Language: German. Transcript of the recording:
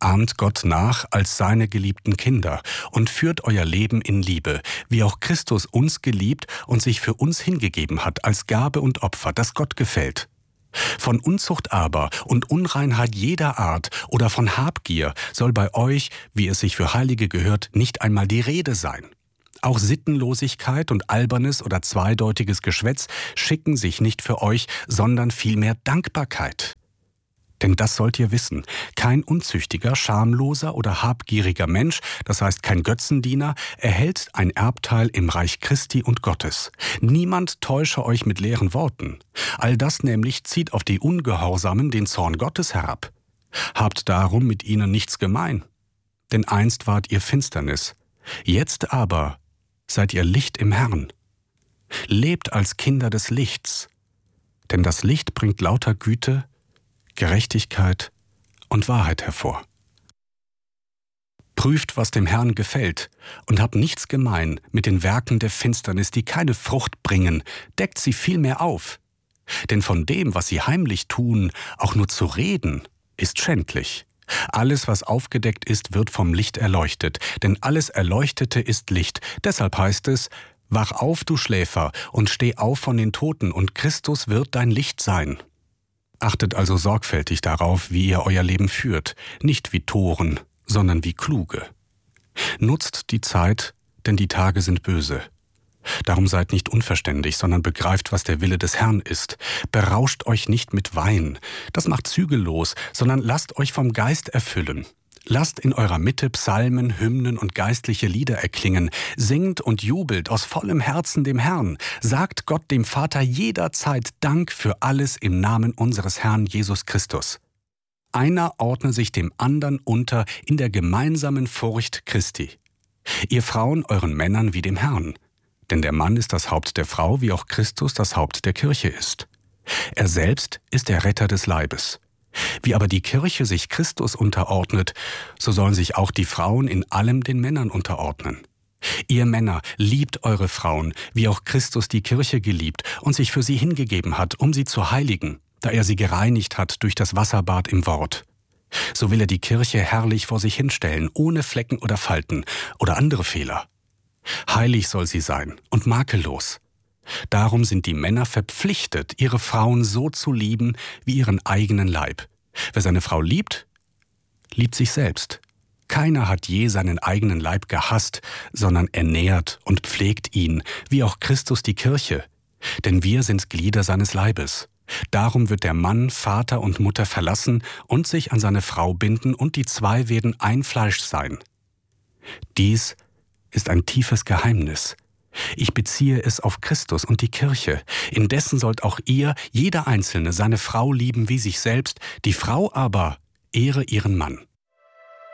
Ahmt Gott nach als seine geliebten Kinder und führt euer Leben in Liebe, wie auch Christus uns geliebt und sich für uns hingegeben hat als Gabe und Opfer, das Gott gefällt. Von Unzucht aber und Unreinheit jeder Art oder von Habgier soll bei euch, wie es sich für Heilige gehört, nicht einmal die Rede sein. Auch Sittenlosigkeit und albernes oder zweideutiges Geschwätz schicken sich nicht für euch, sondern vielmehr Dankbarkeit. Denn das sollt ihr wissen, kein unzüchtiger, schamloser oder habgieriger Mensch, das heißt kein Götzendiener, erhält ein Erbteil im Reich Christi und Gottes. Niemand täusche euch mit leeren Worten. All das nämlich zieht auf die Ungehorsamen den Zorn Gottes herab. Habt darum mit ihnen nichts gemein. Denn einst wart ihr Finsternis, jetzt aber seid ihr Licht im Herrn. Lebt als Kinder des Lichts, denn das Licht bringt lauter Güte, Gerechtigkeit und Wahrheit hervor. Prüft, was dem Herrn gefällt, und habt nichts gemein mit den Werken der Finsternis, die keine Frucht bringen, deckt sie vielmehr auf. Denn von dem, was sie heimlich tun, auch nur zu reden, ist schändlich. Alles, was aufgedeckt ist, wird vom Licht erleuchtet, denn alles Erleuchtete ist Licht. Deshalb heißt es: Wach auf, du Schläfer, und steh auf von den Toten, und Christus wird dein Licht sein. Achtet also sorgfältig darauf, wie ihr euer Leben führt, nicht wie Toren, sondern wie Kluge. Nutzt die Zeit, denn die Tage sind böse. Darum seid nicht unverständig, sondern begreift, was der Wille des Herrn ist. Berauscht euch nicht mit Wein, das macht zügellos, sondern lasst euch vom Geist erfüllen. Lasst in eurer Mitte Psalmen, Hymnen und geistliche Lieder erklingen. Singt und jubelt aus vollem Herzen dem Herrn. Sagt Gott dem Vater jederzeit Dank für alles im Namen unseres Herrn Jesus Christus. Einer ordne sich dem andern unter in der gemeinsamen Furcht Christi. Ihr Frauen euren Männern wie dem Herrn. Denn der Mann ist das Haupt der Frau, wie auch Christus das Haupt der Kirche ist. Er selbst ist der Retter des Leibes. Wie aber die Kirche sich Christus unterordnet, so sollen sich auch die Frauen in allem den Männern unterordnen. Ihr Männer, liebt eure Frauen, wie auch Christus die Kirche geliebt und sich für sie hingegeben hat, um sie zu heiligen, da er sie gereinigt hat durch das Wasserbad im Wort. So will er die Kirche herrlich vor sich hinstellen, ohne Flecken oder Falten oder andere Fehler. Heilig soll sie sein und makellos. Darum sind die Männer verpflichtet, ihre Frauen so zu lieben wie ihren eigenen Leib. Wer seine Frau liebt, liebt sich selbst. Keiner hat je seinen eigenen Leib gehasst, sondern ernährt und pflegt ihn, wie auch Christus die Kirche. Denn wir sind Glieder seines Leibes. Darum wird der Mann Vater und Mutter verlassen und sich an seine Frau binden, und die zwei werden ein Fleisch sein. Dies ist ein tiefes Geheimnis. Ich beziehe es auf Christus und die Kirche. Indessen sollt auch ihr, jeder Einzelne, seine Frau lieben wie sich selbst, die Frau aber ehre ihren Mann.